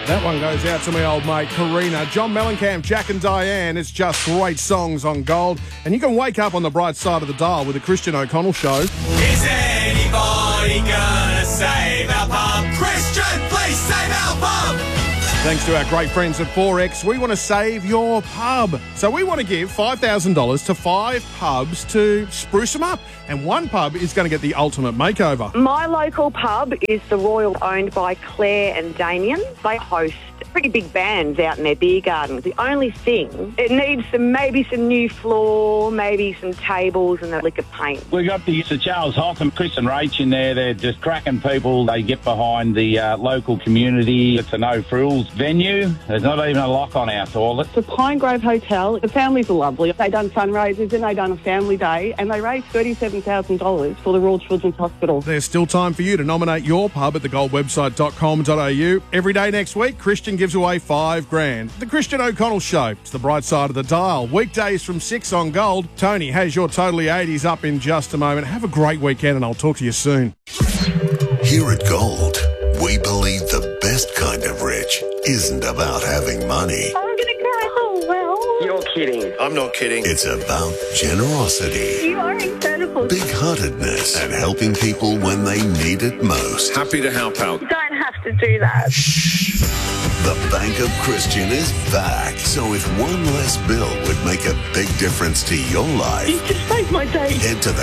That one goes out to my old mate, Karina. John Mellencamp, Jack and Diane. It's just great songs on Gold. And you can wake up on the bright side of the dial with the Christian O'Connell Show. Is anybody gonna save our pub? Christian, please save our pub! Thanks to our great friends at 4X, we want to save your pub. So we want to give $5,000 to 5 pubs to spruce them up. And one pub is going to get the ultimate makeover. My local pub is the Royal, owned by Claire and Damien. They host pretty big bands out in their beer gardens. The only thing, it needs maybe some new floor, maybe some tables and a lick of paint. We've got the Sir Charles Hotham, Chris and Rach in there. They're just cracking people. They get behind the local community. It's a no-frills venue. There's not even a lock on our toilet. It's a Pine Grove Hotel. The families are lovely. They done fundraisers and they done a family day and they raised $37,000 for the Royal Children's Hospital. There's still time for you to nominate your pub at thegoldwebsite.com.au. Every day next week, Christian gives away $5,000. The Christian O'Connell Show. It's the bright side of the dial. Weekdays from 6 on Gold. Tony has your Totally 80s up in just a moment. Have a great weekend and I'll talk to you soon. Here at Gold, we believe the best kind of rich isn't about having money. I'm going to cry. Oh, well. You're kidding. I'm not kidding. It's about generosity, You are incredible. big-heartedness, and helping people when they need it most. Happy to help out. You don't have to do that. The Bank of Christian is back. So if one less bill would make a big difference to your life, You just saved my day. head to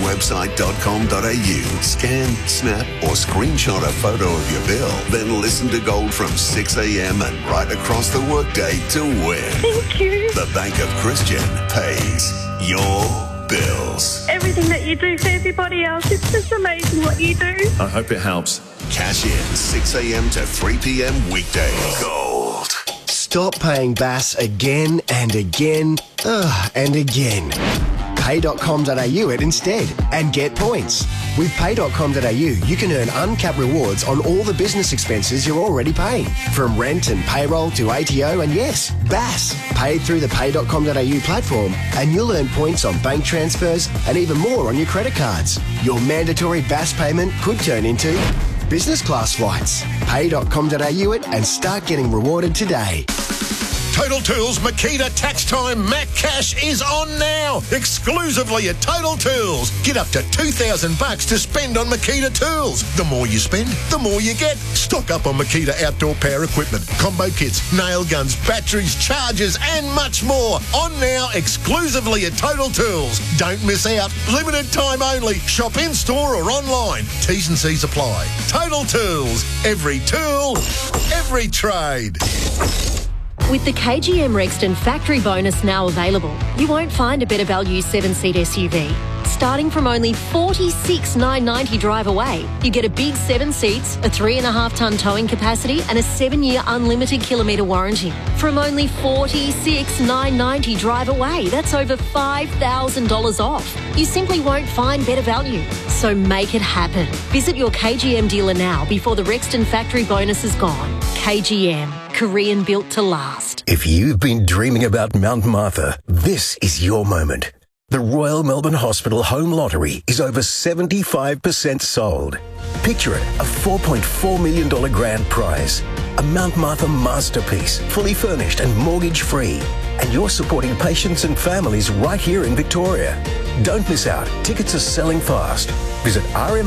thegoldwebsite.com.au, scan, snap, or screenshot a photo of your bill, then listen to Gold from 6 a.m. and right across the workday to win. Thank you. The Bank of Christian pays your bills. Everything that you do for everybody else, it's just amazing what you do. I hope it helps. Cash in 6 a.m. to 3 p.m. weekdays. Gold. Stop paying Bass again and again and again. Pay.com.au it instead and get points. With Pay.com.au, you can earn uncapped rewards on all the business expenses you're already paying. From rent and payroll to ATO and yes, Bass. Paid through the Pay.com.au platform and you'll earn points on bank transfers and even more on your credit cards. Your mandatory Bass payment could turn into business class flights. Pay.com.au it and start getting rewarded today. Total Tools Makita Tax Time Mac Cash is on now, exclusively at Total Tools. Get up to $2,000 to spend on Makita tools. The more you spend, the more you get. Stock up on Makita outdoor power equipment, combo kits, nail guns, batteries, chargers, and much more. On now, exclusively at Total Tools. Don't miss out. Limited time only. Shop in store or online. T's and C's apply. Total Tools. Every tool, every trade. With the KGM Rexton factory bonus now available, you won't find a better value 7-seat SUV. Starting from only $46,990 drive away, you get a big 7 seats, a 3.5-tonne towing capacity and a 7-year unlimited kilometre warranty. From only $46,990 drive away, that's over $5,000 off. You simply won't find better value. So make it happen. Visit your KGM dealer now before the Rexton factory bonus is gone. KGM, Korean built to last. If you've been dreaming about Mount Martha, this is your moment. The Royal Melbourne Hospital Home Lottery is over 75% sold. Picture it, a $4.4 million grand prize. A Mount Martha masterpiece, fully furnished and mortgage-free. And you're supporting patients and families right here in Victoria. Don't miss out. Tickets are selling fast. Visit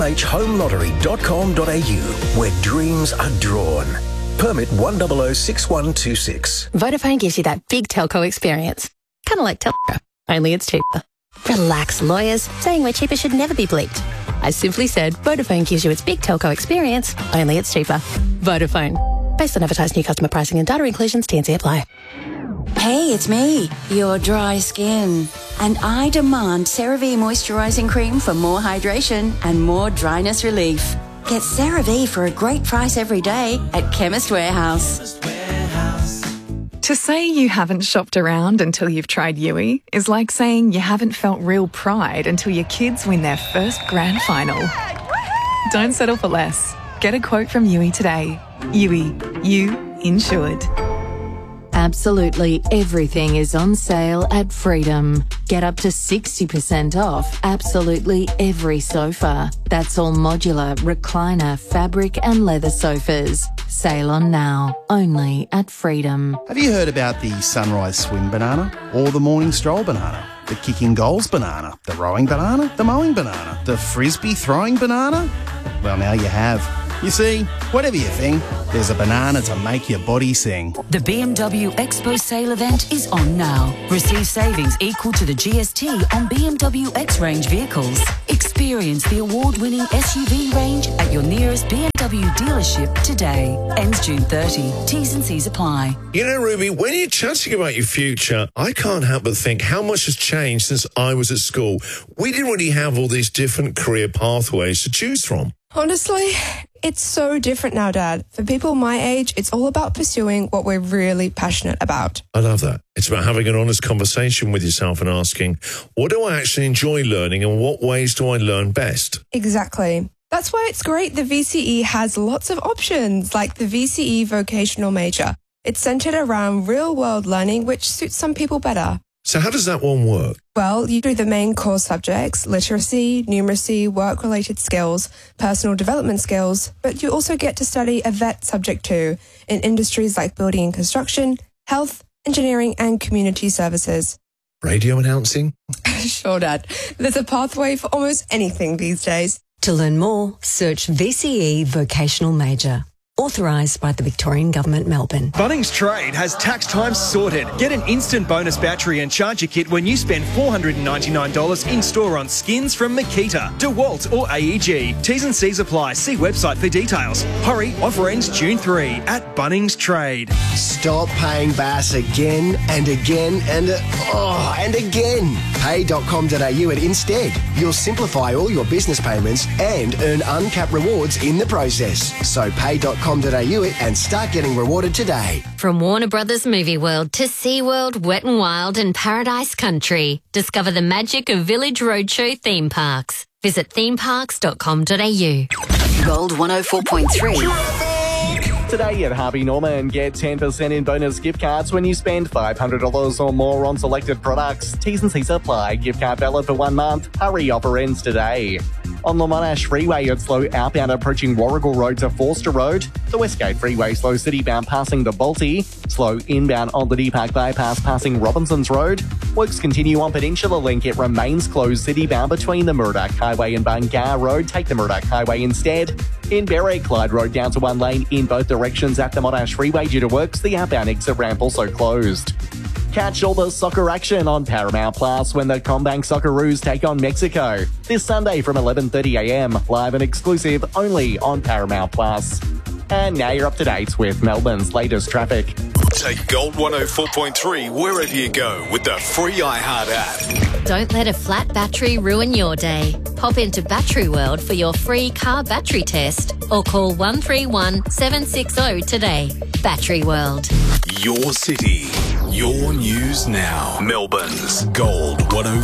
rmhhomelottery.com.au, where dreams are drawn. Permit 1006126. Vodafone gives you that big telco experience. Kind of like telco, only it's cheaper. Relax, lawyers. Saying we're cheaper should never be bleeped. I simply said Vodafone gives you its big telco experience, only it's cheaper. Vodafone. Based on advertised new customer pricing and data inclusions, T&C apply. Hey, it's me, your dry skin. And I demand CeraVe Moisturising Cream for more hydration and more dryness relief. Get CeraVe for a great price every day at Chemist Warehouse. To say you haven't shopped around until you've tried Yui is like saying you haven't felt real pride until your kids win their first grand final. Don't settle for less. Get a quote from Yui today. Yui, you insured. Absolutely everything is on sale at Freedom. Get up to 60% off absolutely every sofa. That's all modular, recliner, fabric and leather sofas. Sale on now, only at Freedom. Have you heard about the sunrise swing banana or the morning stroll banana? The kicking goals banana, the rowing banana, the mowing banana, the frisbee throwing banana? Well, now you have. You see, whatever you think, there's a banana to make your body sing. The BMW Expo sale event is on now. Receive savings equal to the GST on BMW X-Range vehicles. Experience the award-winning SUV range at your nearest BMW dealership today. Ends June 30. T's and C's apply. You know, Ruby, when you're chatting about your future, I can't help but think how much has changed since I was at school. We didn't really have all these different career pathways to choose from. Honestly, it's so different now, Dad. For people my age, it's all about pursuing what we're really passionate about. I love that. It's about having an honest conversation with yourself and asking, what do I actually enjoy learning and what ways do I learn best? Exactly. That's why it's great the VCE has lots of options, like the VCE Vocational Major. It's centered around real-world learning, which suits some people better. So how does that one work? Well, you do the main core subjects, literacy, numeracy, work-related skills, personal development skills, but you also get to study a VET subject too, in industries like building and construction, health, engineering and community services. Radio announcing? Sure, Dad. There's a pathway for almost anything these days. To learn more, search VCE Vocational Major. Authorised by the Victorian Government, Melbourne. Bunnings Trade has tax time sorted. Get an instant bonus battery and charger kit when you spend $499 in-store on skins from Makita, DeWalt or AEG. T's and C's apply. See website for details. Hurry, offer ends June 3 at Bunnings Trade. Stop paying Bass again and again and again. Pay.com.au at Instead. You'll simplify all your business payments and earn uncapped rewards in the process. So pay.com.au and start getting rewarded today. From Warner Brothers Movie World to SeaWorld, Wet n Wild and Paradise Country. Discover the magic of Village Roadshow theme parks. Visit themeparks.com.au. Gold 104.3. Today at Harvey Norman, get 10% in bonus gift cards when you spend $500 or more on selected products. T's and C's apply. Gift card valid for 1 month. Hurry, offer ends today. On the Monash Freeway, it's slow outbound approaching Warrigal Road to Forster Road. The Westgate Freeway, slow citybound passing the Balti. Slow inbound on the D-Park Bypass passing Robinsons Road. Works continue on Peninsula Link. It remains closed citybound between the Murdoch Highway and Bungar Road. Take the Murdoch Highway instead. In Berwick, Clyde Road down to 1 lane in both directions at the Monash Freeway due to works. The outbound exit ramp also closed. Catch all the soccer action on Paramount Plus when the Combank Socceroos take on Mexico. This Sunday from 11:30am, live and exclusive only on Paramount Plus. And now you're up to date with Melbourne's latest traffic. Take Gold 104.3 wherever you go with the free iHeart app. Don't let a flat battery ruin your day. Pop into Battery World for your free car battery test or call 131 760 today. Battery World. Your city, your news now. Melbourne's Gold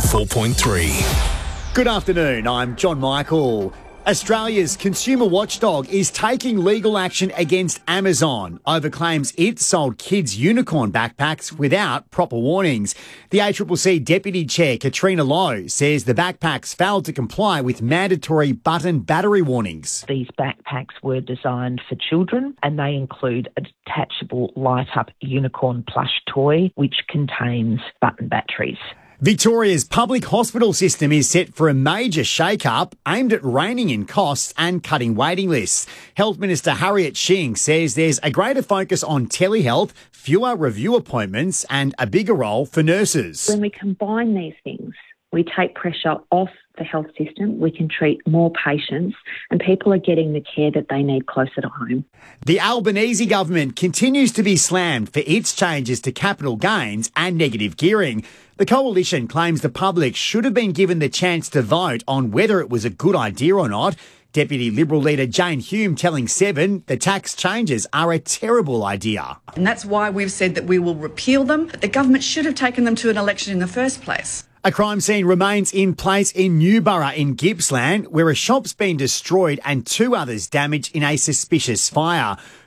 104.3. Good afternoon, I'm John Michael. Australia's consumer watchdog is taking legal action against Amazon over claims it sold kids' unicorn backpacks without proper warnings. The ACCC Deputy Chair, Katrina Lowe, says the backpacks failed to comply with mandatory button battery warnings. These backpacks were designed for children and they include a detachable light-up unicorn plush toy which contains button batteries. Victoria's public hospital system is set for a major shake-up aimed at reining in costs and cutting waiting lists. Health Minister Harriet Shing says there's a greater focus on telehealth, fewer review appointments and a bigger role for nurses. When we combine these things, we take pressure off the health system, we can treat more patients and people are getting the care that they need closer to home. The Albanese government continues to be slammed for its changes to capital gains and negative gearing. The coalition claims the public should have been given the chance to vote on whether it was a good idea or not. Deputy Liberal leader Jane Hume telling Seven the tax changes are a terrible idea. And that's why we've said that we will repeal them, but the government should have taken them to an election in the first place. A crime scene remains in place in Newborough in Gippsland, where a shop's been destroyed and 2 others damaged in a suspicious fire.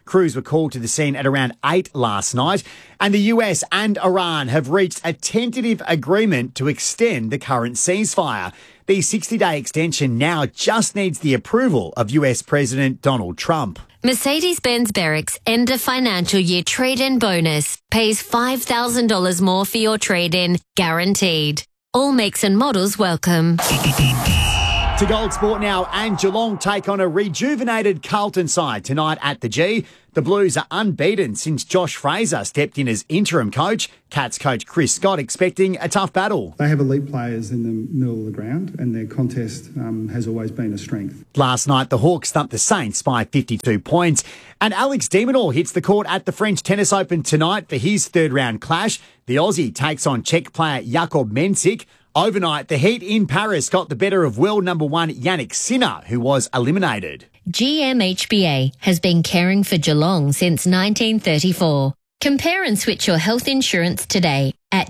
Crews were called to the scene at around 8 last night. And the US and Iran have reached a tentative agreement to extend the current ceasefire. The 60-day extension now just needs the approval of US President Donald Trump. Mercedes-Benz Berwick's end of financial year trade-in bonus pays $5,000 more for your trade-in, guaranteed. All makes and models welcome. To Gold Sport now, and Geelong take on a rejuvenated Carlton side tonight at the G. The Blues are unbeaten since Josh Fraser stepped in as interim coach. Cats coach Chris Scott expecting a tough battle. They have elite players in the middle of the ground, and their contest has always been a strength. Last night, the Hawks thumped the Saints by 52 points. And Alex de Minaur hits the court at the French Tennis Open tonight for his third-round clash. The Aussie takes on Czech player Jakub Mensik. Overnight, the Heat in Paris got the better of world number one Yannick Sinner, who was eliminated. GMHBA has been caring for Geelong since 1934. Compare and switch your health insurance today at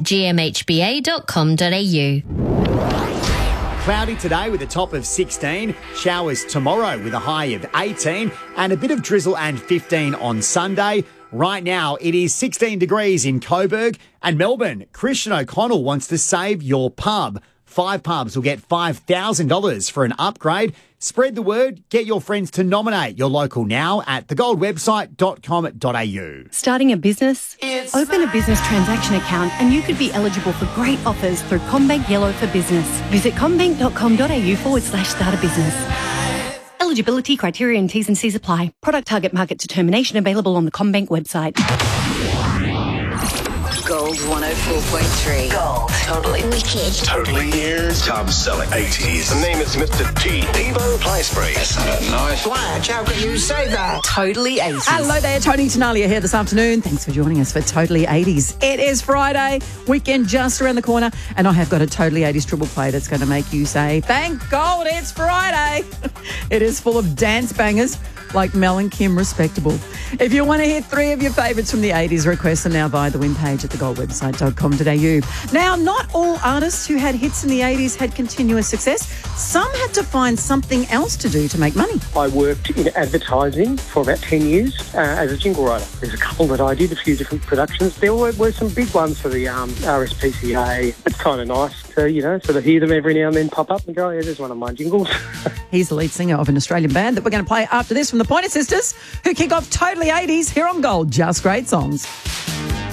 gmhba.com.au. Cloudy today with a top of 16. Showers tomorrow with a high of 18. And a bit of drizzle and 15 on Sunday. Right now, it is 16 degrees in Coburg and Melbourne. Christian O'Connell wants to save your pub. 5 pubs will get $5,000 for an upgrade. Spread the word. Get your friends to nominate your local now at thegoldwebsite.com.au. Starting a business? Open a business transaction account and you could be eligible for great offers through CommBank Yellow for Business. Visit commbank.com.au/start a business. Eligibility criteria and T's and C's apply. Product target market determination available on the CommBank website. Gold 104.3. Gold. Totally wicked. Totally ears. Top selling 80s. The name is Mr. T. Devo Fly Spray. That's nice. Flash, how can you say that? Totally 80s. Hello there, Tony Tenalia here this afternoon. Thanks for joining us for Totally 80s. It is Friday, weekend just around the corner, and I have got a Totally 80s triple play that's going to make you say, thank God it's Friday. It is full of dance bangers like Mel and Kim respectable. If you want to hear 3 of your favourites from the 80s, requests them now via the win page at thegoldwebsite.com.au. Now, not all artists who had hits in the 80s had continuous success. Some had to find something else to do to make money. I worked in advertising for about 10 years as a jingle writer. There's a couple that I did, a few different productions. There were some big ones for the RSPCA. It's kind of nice to, sort of hear them every now and then pop up and go, yeah, there's one of my jingles. He's the lead singer of an Australian band that we're going to play after this from the Pointer Sisters, who kick off Totally 80s here on Gold. Just great songs.